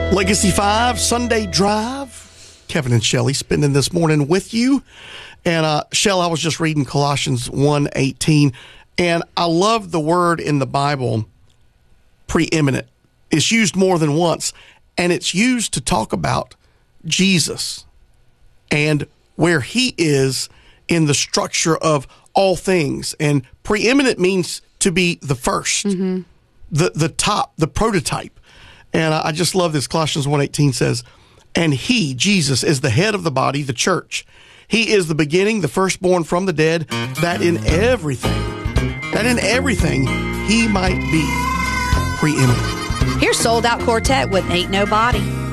Legacy 5 Sunday Drive. Kevin and Shelley spending this morning with you. And Shell, I was just reading Colossians 1:18, and I love the word in the Bible, preeminent. It's used more than once, and it's used to talk about Jesus and where he is in the structure of all things. And preeminent means to be the first, the top, the prototype. And I just love this. Colossians 1:18 says, and he, Jesus, is the head of the body, the church. He is the beginning, the firstborn from the dead, that in everything, he might be preeminent. Here's Sold Out Quartet with Ain't Nobody.